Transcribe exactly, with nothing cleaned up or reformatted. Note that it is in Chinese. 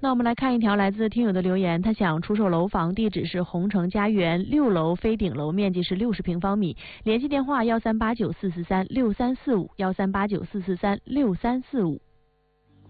那我们来看一条来自听友的留言，他想出售楼房，地址是红城家园六楼飞顶楼，面积是六十平方米，联系电话幺三八九四四三六三四五幺三八九四四三六三四五。